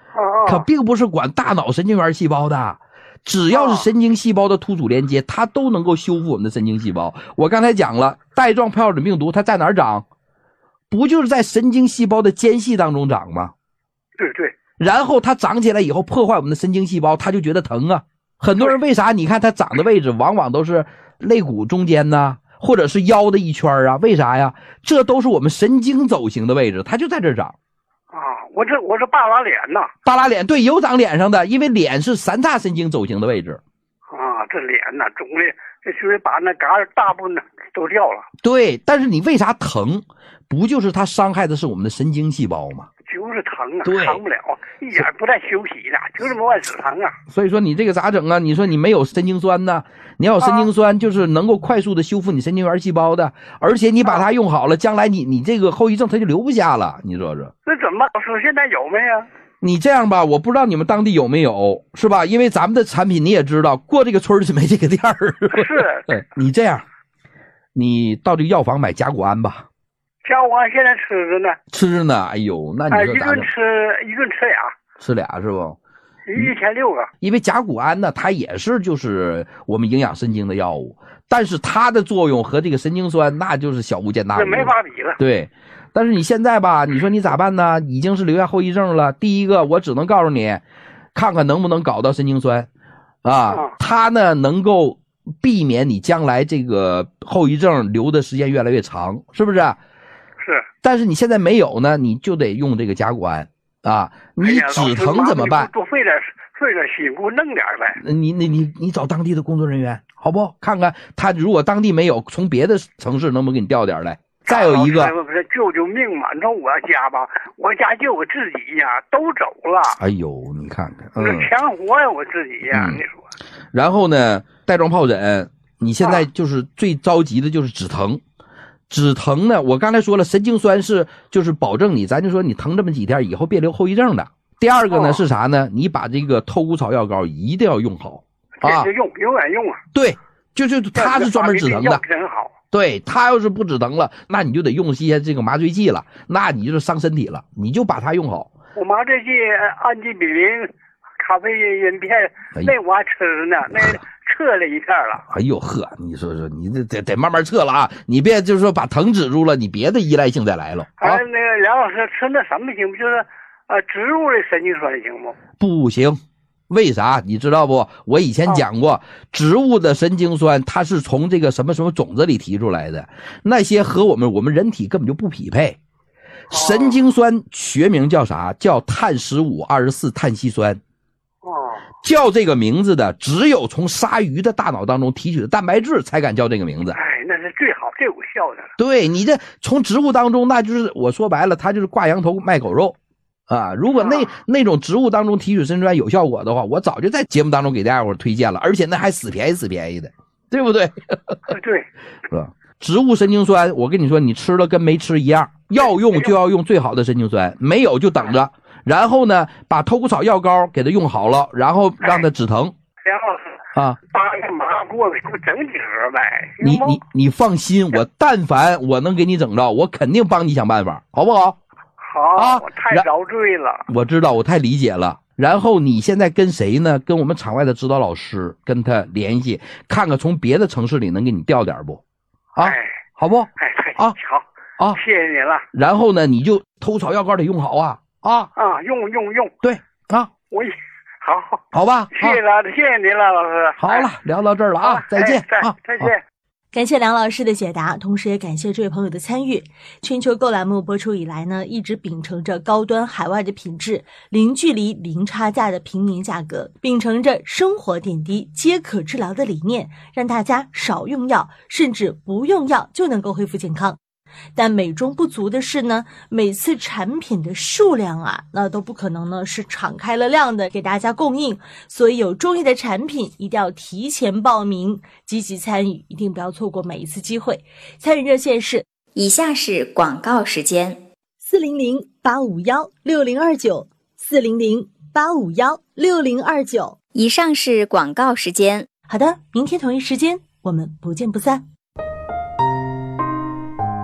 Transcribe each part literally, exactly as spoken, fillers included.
可并不是管大脑神经元细胞的。只要是神经细胞的突触连接，它都能够修复我们的神经细胞。我刚才讲了，带状疱疹病毒它在哪儿长？不就是在神经细胞的间隙当中长吗？ 对对。 然后它长起来以后破坏我们的神经细胞，它就觉得疼啊。很多人为啥？你看它长的位置往往都是肋骨中间呐，或者是腰的一圈啊？为啥呀？这都是我们神经走形的位置，它就在这儿长。 啊，我这我这大拉脸呐， 大拉脸对，有长脸上的，因为脸是三叉神经走形的位置。 啊，这脸呐肿的，这就是把那嘎大部分都掉了。 对，但是你为啥疼？不就是它伤害的是我们的神经细胞吗？ 就是疼啊， 对， 扛不了，一点不带休息的，就这么往死疼啊。 所以说你这个咋整啊？你说你没有神经酸呢？你要有神经酸，就是能够快速的修复你神经元细胞的，而且你把它用好了，将来你你这个后遗症它就留不下了。你说说， 那怎么办？说现在有没有？ 你这样吧，我不知道你们当地有没有，是吧？因为咱们的产品你也知道，过这个村就没这个店儿。 是， 对，你这样，你到这个药房买甲钴胺吧。 甲钴胺现在吃着呢， 吃着呢。哎呦，那你说咋整？ 一顿吃一顿吃俩， 吃俩是不？ 一天六个。 因为甲钴胺呢，它也是就是我们营养神经的药物，但是它的作用和这个神经酸那就是小巫见大巫， 这没法比了。 对，但是你现在吧，你说你咋办呢？已经是留下后遗症了。第一个，我只能告诉你，看看能不能搞到神经酸，啊，它呢能够避免你将来这个后遗症留的时间越来越长，是不是？ 是。 但是你现在没有呢，你就得用这个甲钴胺啊。你止疼怎么办？ 多费点费点心，给我弄点呗。 你你你你找当地的工作人员，好不好？看看他如果当地没有，从别的城市能不能给你调点来？再有一个， 救救命嘛！你说我家吧，我家就我自己呀，都走了。 哎呦，你看看， 嗯，强活呀，我自己呀， 嗯、 你说。 然后呢，带状疱疹，你现在就是最着急的就是止疼。啊止疼呢，我刚才说了，神经酸是就是保证你，咱就说你疼这么几天以后别留后遗症的。第二个呢、哦、是啥呢？你把这个透骨草药膏一定要用好啊， 用永远用啊。 对，就就它是专门止疼的， 真好。 对，它要是不止疼了，那你就得用一些这个麻醉剂了，那你就是伤身体了。你就把它用好。 我麻醉剂氨基比林、咖啡因片，哎、那我还吃呢，那。撤了一片了， 哎呦呵，你说说，你这得得慢慢撤了啊！你别就是说把疼止住了，你别的依赖性再来了。 啊，那个梁老师吃那什么行不？就是呃植物的神经酸行不？ 不行，为啥？你知道不？我以前讲过，哦、植物的神经酸它是从这个什么什么种子里提出来的，那些和我们我们人体根本就不匹配。神经酸学名叫啥？叫碳十五二十四碳烯酸。叫这个名字的只有从鲨鱼的大脑当中提取的蛋白质才敢叫这个名字。 哎，那是最好最有效的了。 对，你这从植物当中，那就是我说白了，它就是挂羊头卖狗肉啊。如果那、啊、那种植物当中提取神经酸有效果的话，我早就在节目当中给大家伙推荐了，而且那还死便宜死便宜的，对不对？ 对， 是吧？植物神经酸，我跟你说，你吃了跟没吃一样，要用就要用最好的神经酸，没有就等着。然后呢，把透骨草药膏给它用好了，然后让它止疼。 梁老师啊， 八个麻给我给我整几盒呗。 你你你放心，我但凡我能给你整着，我肯定帮你想办法，好不好？ 好啊，我太遭罪了。 我知道，我太理解了。然后你现在跟谁呢？跟我们场外的指导老师跟他联系，看看从别的城市里能给你调点不？啊， 哎、 好不？ 哎， 啊， 好啊， 谢谢您了。 然后呢，你就透骨草药膏得用好啊。啊啊，用用用， 对啊， 我好， 好吧， 谢谢了，谢谢您了，老师。 好了，聊到这儿了啊，再见啊， 再见。 感谢梁老师的解答，同时也感谢这位朋友的参与。全球购栏目播出以来呢，一直秉承着高端海外的品质，零距离、零差价的平民价格，秉承着生活点滴皆可治疗的理念，让大家少用药，甚至不用药就能够恢复健康。但美中不足的是呢，每次产品的数量啊，那都不可能呢是敞开了量的给大家供应，所以有中意的产品一定要提前报名，积极参与，一定不要错过每一次机会。参与热线是以下是广告时间： 四零零八五幺六零二九，四零零八五幺六零二九。 以上是广告时间。 好的，明天同一时间我们不见不散。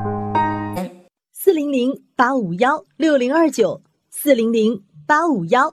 四零零八五幺六零二九，四零零八五幺